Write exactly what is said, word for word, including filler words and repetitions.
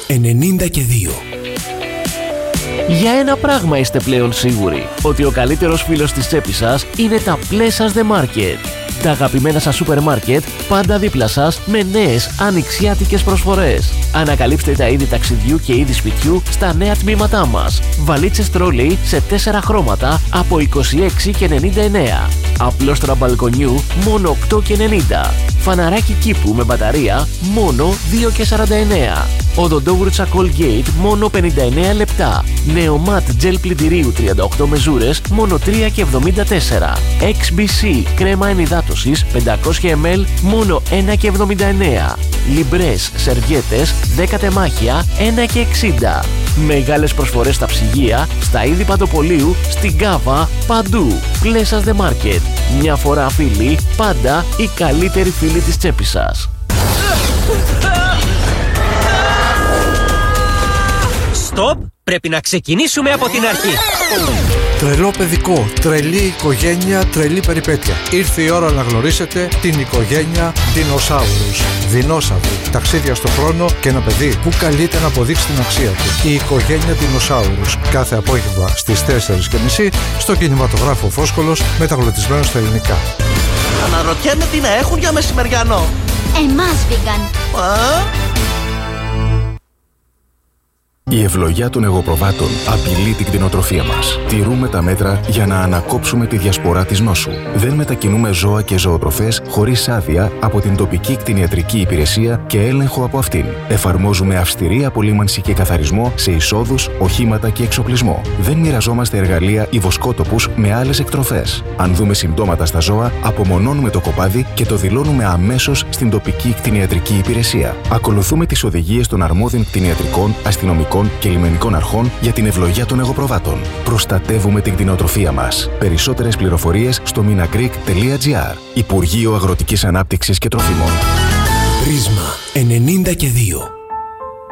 ενενήντα και δύο. Για ένα πράγμα είστε πλέον σίγουροι, ότι ο καλύτερος φίλος της τσέπης σας είναι τα Pleasures The Market. Τα αγαπημένα σας σούπερ μάρκετ πάντα δίπλα σας με νέες ανοιξιάτικες προσφορές. Ανακαλύψτε τα είδη ταξιδιού και είδη σπιτιού στα νέα τμήματά μας. Βαλίτσες τρόλεϊ σε τέσσερα χρώματα από είκοσι έξι και ενενήντα εννέα. Απλόστρα μπαλκονιού μόνο οκτώ και ενενήντα. Φαναράκι κήπου με μπαταρία μόνο δύο και σαράντα εννέα. Οδοντόβουρτσα Colgate μόνο πενήντα εννέα λεπτά. Νεομάτ τζελ πλυντηρίου τριάντα οκτώ μεζούρες μόνο τρία και εβδομήντα τέσσερα. εξ μπι σι κρέμα ενυδάτωσης πεντακόσια μιλιλίτρα μόνο ένα και εβδομήντα εννέα. Λιμπρές σερβιέτες δέκα τεμάχια ένα και εξήντα. Μεγάλες προσφορές στα ψυγεία, στα είδη παντοπολίου, στην Κάβα, παντού. Pleasures The Market. Μια φορά φίλοι, πάντα η καλύτερη φίλη της τσέπης σας. Stop! Πρέπει να ξεκινήσουμε από την αρχή. Τρελό παιδικό, τρελή οικογένεια, τρελή περιπέτεια. Ήρθε η ώρα να γνωρίσετε την οικογένεια Δεινοσάουρους. Δεινόσαυροι, ταξίδια στον χρόνο και ένα παιδί που καλείται να αποδείξει την αξία του. Η οικογένεια Δεινοσάουρους. Κάθε απόγευμα στις τέσσερις και μισή στο κινηματογράφο Φόσκολος, μεταγλωτισμένο στα ελληνικά. Αναρωτιέμαι τι να έχουν για μεσημεριανό. Εμάς vegan. Α? Η ευλογιά των εγωπροβάτων απειλεί την κτηνοτροφία μας. Τηρούμε τα μέτρα για να ανακόψουμε τη διασπορά της νόσου. Δεν μετακινούμε ζώα και ζωοτροφές χωρίς άδεια από την τοπική κτηνιατρική υπηρεσία και έλεγχο από αυτήν. Εφαρμόζουμε αυστηρή απολύμανση και καθαρισμό σε εισόδους, οχήματα και εξοπλισμό. Δεν μοιραζόμαστε εργαλεία ή βοσκότοπους με άλλες εκτροφές. Αν δούμε συμπτώματα στα ζώα, απομονώνουμε το κοπάδι και το δηλώνουμε αμέσως στην τοπική κτηνιατρική υπηρεσία. Ακολουθούμε τις οδηγίες των αρμόδιων κτηνιατρικών, αστυνομικών και λιμενικών αρχών για την ευλογιά των εγωπροβάτων. Προστατεύουμε την κτηνοτροφία μας. Περισσότερες πληροφορίες στο minagreek τελεία gr. Υπουργείο Αγροτικής Ανάπτυξης και Τροφίμων. Πρίσμα ενενήντα και δύο.